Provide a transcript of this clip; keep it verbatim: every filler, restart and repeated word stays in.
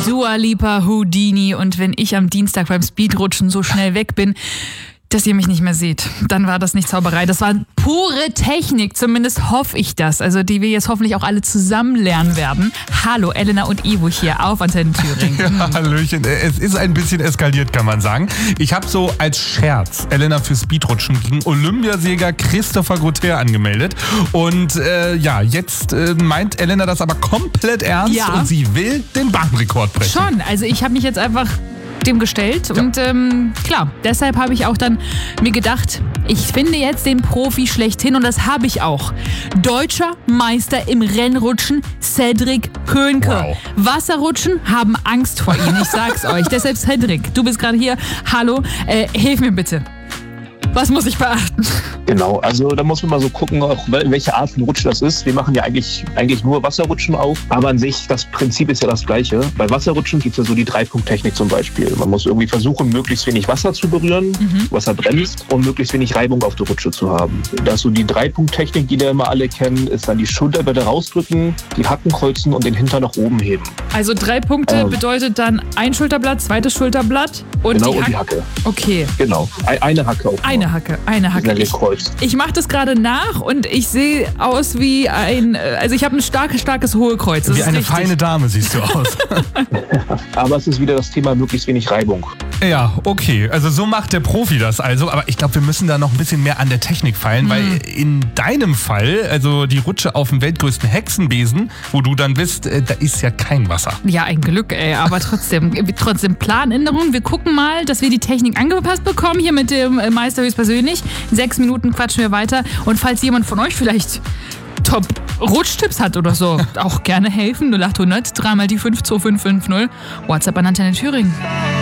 Dua Lipa, Houdini und wenn ich am Dienstag beim Speedrutschen so schnell weg bin, dass ihr mich nicht mehr seht. Dann war das nicht Zauberei. Das war pure Technik, zumindest hoffe ich das. Also die wir jetzt hoffentlich auch alle zusammen lernen werden. Hallo, Elena und Ivo hier auf Antenne Thüringen. Ja, Hallöchen. Es ist ein bisschen eskaliert, kann man sagen. Ich habe so als Scherz Elena für Speedrutschen gegen Olympiasieger Christopher Gautier angemeldet. Und äh, ja, jetzt äh, meint Elena das aber komplett ernst Ja. und sie will den Bahnrekord brechen. Schon, also ich habe mich jetzt einfach dem gestellt Ja. und ähm, klar, deshalb habe ich auch dann mir gedacht, ich finde jetzt den Profi schlechthin und das habe ich auch. Deutscher Meister im Rennrutschen, Cedric Könke. Wow. Wasserrutschen haben Angst vor ihm, ich sag's euch. Deshalb Cedric, du bist gerade hier, hallo, äh, hilf mir bitte. Was muss ich beachten? Genau, also da muss man mal so gucken, auch wel- welche Art von Rutsch das ist. Wir machen ja eigentlich, eigentlich nur Wasserrutschen auf, aber an sich, das Prinzip ist ja das gleiche. Bei Wasserrutschen gibt es ja so die Drei-Punkt-Technik zum Beispiel. Man muss irgendwie versuchen, möglichst wenig Wasser zu berühren, Mhm. Wasser bremst, und möglichst wenig Reibung auf der Rutsche zu haben. Das ist so die Drei-Punkt-Technik, die wir immer alle kennen, ist dann die Schulterblätter rausdrücken, die Hacken kreuzen und den Hintern nach oben heben. Also drei Punkte Ähm. bedeutet dann ein Schulterblatt, zweites Schulterblatt und Genau, die und Hacke. die Hacke. Okay, Genau, Ei- eine Hacke auch. eine Hacke, eine Hacke. Hacke. Ich, Gekreuzt. ich mache das gerade nach und ich sehe aus wie ein, äh, also ich habe ein starkes, starkes Hohlkreuz. Das Wie ist eine richtig. feine Dame siehst du aus. Aber es ist wieder das Thema möglichst wenig Reibung. Ja, okay. Also so macht der Profi das also. Aber ich glaube, wir müssen da noch ein bisschen mehr an der Technik feilen, weil in deinem Fall, also die Rutsche auf dem weltgrößten Hexenbesen, wo du dann bist, äh, da ist ja kein Wasser. Ja, ein Glück, ey, aber trotzdem, trotzdem Planänderung. Wir gucken mal, dass wir die Technik angepasst bekommen, hier mit dem äh, Meister höchstpersönlich. In sechs Minuten quatschen wir weiter. Und falls jemand von euch vielleicht Top-Rutschtipps hat oder so, auch gerne helfen. null acht hundert, dreimal die fünf zwei fünf fünf null. WhatsApp an Antenne Thüringen.